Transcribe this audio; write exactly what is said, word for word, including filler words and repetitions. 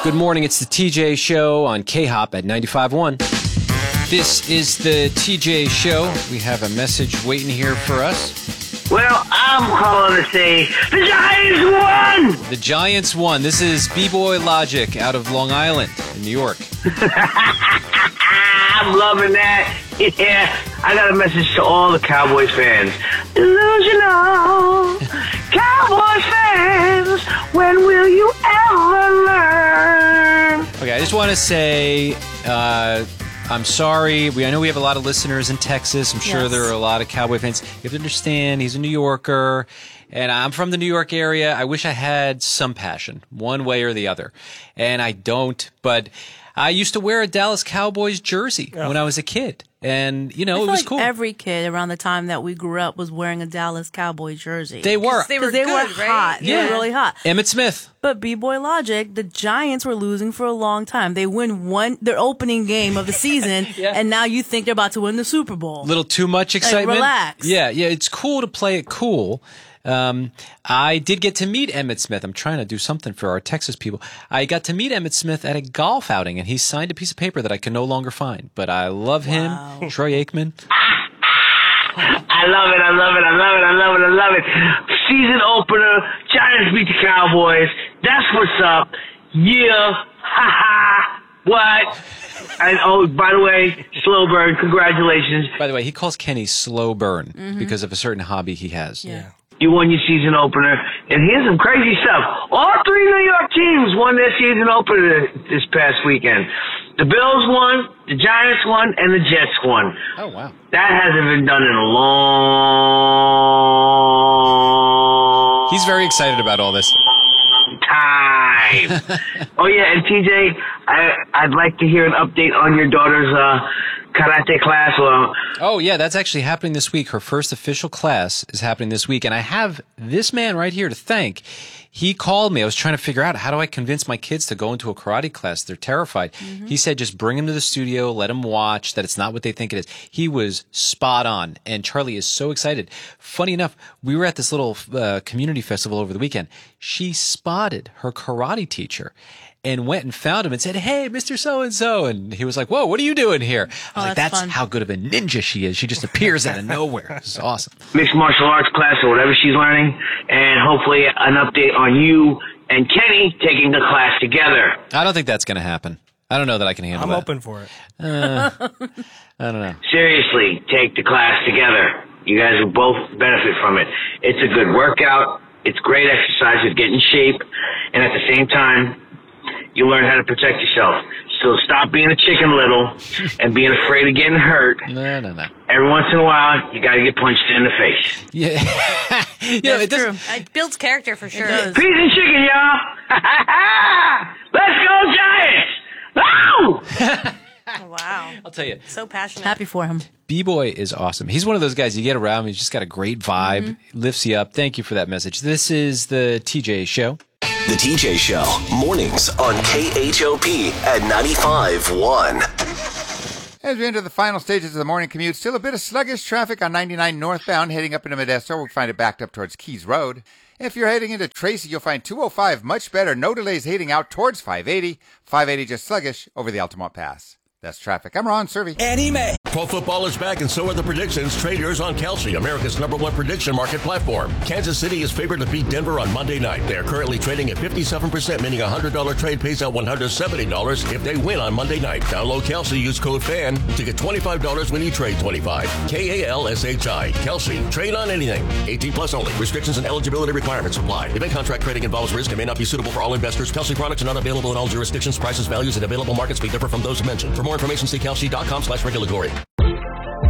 Good morning. It's the T J Show on K-Hop at ninety-five point one. This is the T J Show. We have a message waiting here for us. Well, I'm calling to say the Giants won! The Giants won. This is B-Boy Logic out of Long Island in New York. I'm loving that. Yeah, I got a message to all the Cowboys fans. Delusional Cowboys fans, when will you ever learn? Okay, I just want to say uh, I'm sorry. We I know we have a lot of listeners in Texas. I'm sure Yes. there are a lot of Cowboy fans. You have to understand, he's a New Yorker, and I'm from the New York area. I wish I had some passion, one way or the other, and I don't, but I used to wear a Dallas Cowboys jersey Oh. when I was a kid, and, you know, I it feel was like cool. every kid around the time that we grew up was wearing a Dallas Cowboy jersey. They were. They were Because they good, were right? hot. They Yeah. were really hot. Emmitt Smith. But B-Boy Logic, the Giants were losing for a long time. They win one their opening game of the season, Yeah. and now you think they're about to win the Super Bowl. Little too much excitement. relax. Yeah, yeah, it's cool to play it cool. Um, I did get to meet Emmitt Smith. I'm trying to do something for our Texas people. I got to meet Emmitt Smith at a golf outing, and he signed a piece of paper that I can no longer find. But I love him. Wow. Troy Aikman. I love it, I love it, I love it, I love it, I love it. Season opener, Giants beat the Cowboys. That's what's up. Yeah, ha ha. What? And oh, by the way, slow burn, congratulations. By the way, he calls Kenny Slow Burn because of a certain hobby he has. Yeah. You won your season opener. And here's some crazy stuff. All three New York teams won their season opener this past weekend. The Bills won, the Giants won, and the Jets won. Oh, wow. That hasn't been done in a long He's very excited about all this. time. Oh, yeah, and T J, I, I'd like to hear an update on your daughter's uh, karate class. Well, Oh, yeah, that's actually happening this week. Her first official class is happening this week. And I have this man right here to thank. He called me. I was trying to figure out, how do I convince my kids to go into a karate class? They're terrified. He said, just bring them to the studio, let them watch, that it's not what they think it is. He was spot on. And Charlie is so excited. Funny enough, we were at this little uh, community festival over the weekend. She spotted her karate teacher and went and found him and said, "Hey, Mister So-and-so." And he was like, "Whoa, what are you doing here?" I was Oh, like, that's that's fun. how good of a ninja she is. She just appears out of nowhere. This is awesome. mixed martial arts class or whatever she's learning, and hopefully an update on you and Kenny taking the class together. I don't think that's going to happen. I don't know that I can handle I'm that. open for it. I don't know. Seriously, take the class together. You guys will both benefit from it. It's a good workout. It's great exercise. You get in shape. And at the same time, you learn how to protect yourself. So stop being a chicken little and being afraid of getting hurt. No, no, no. Every once in a while, you got to get punched in the face. Yeah. you know, it That's doesn't, true. It builds character for sure. does. Peas and chicken, y'all. Let's go, Giants. Woo! Oh, wow. I'll tell you, So passionate. Happy for him. B-Boy is awesome. He's one of those guys you get around, he's just got a great vibe, lifts you up. Thank you for that message. This is the T J Show. The T J Show, mornings on K H O P at ninety-five point one. As we enter the final stages of the morning commute, still a bit of sluggish traffic on ninety-nine northbound heading up into Modesto. We'll find it backed up towards Keys Road. If you're heading into Tracy, you'll find two oh five much better. No delays heading out towards five eighty. five eighty just sluggish over the Altamont Pass. That's traffic. I'm Ron Servey. Pro football is back, and so are the predictions. Trade yours on Kelsey, America's number one prediction market platform. Kansas City is favored to beat Denver on Monday night. They are currently trading at fifty-seven percent, meaning a one hundred dollars trade pays out one hundred seventy dollars if they win on Monday night. Download Kelsey, use code FAN to get twenty-five dollars when you trade twenty-five dollars. K A L S H I. Kelsey. Trade on anything. eighteen plus only. Restrictions and eligibility requirements apply. Event contract trading involves risk and may not be suitable for all investors. Kelsey products are not available in all jurisdictions. Prices, values, and available markets may differ from those mentioned. For more information, see kelsey dot com slash regulatory.